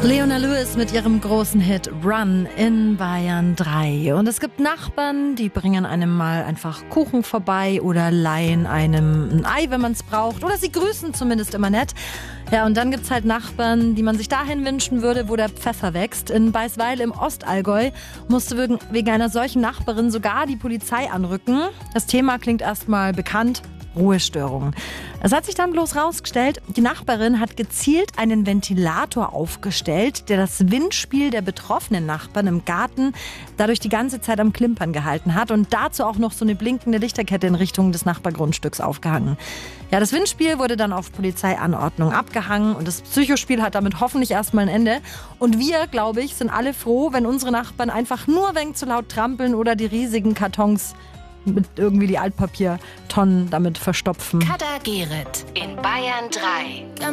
Leona Lewis mit ihrem großen Hit Run in Bayern 3. Und es gibt Nachbarn, die bringen einem mal einfach Kuchen vorbei oder leihen einem ein Ei, wenn man es braucht. Oder sie grüßen zumindest immer nett. Ja, und dann gibt's halt Nachbarn, die man sich dahin wünschen würde, wo der Pfeffer wächst. In Baisweill im Ostallgäu musste wegen einer solchen Nachbarin sogar die Polizei anrücken. Das Thema klingt erstmal bekannt. Ruhestörungen. Es hat sich dann bloß rausgestellt, die Nachbarin hat gezielt einen Ventilator aufgestellt, der das Windspiel der betroffenen Nachbarn im Garten dadurch die ganze Zeit am Klimpern gehalten hat und dazu auch noch so eine blinkende Lichterkette in Richtung des Nachbargrundstücks aufgehangen. Ja, das Windspiel wurde dann auf Polizeianordnung abgehangen und das Psychospiel hat damit hoffentlich erstmal ein Ende. Und wir, glaube ich, sind alle froh, wenn unsere Nachbarn einfach nur ein wenig zu laut trampeln oder die riesigen Kartons mit irgendwie die Altpapiertonnen damit verstopfen. Kada Gerrit in Bayern 3.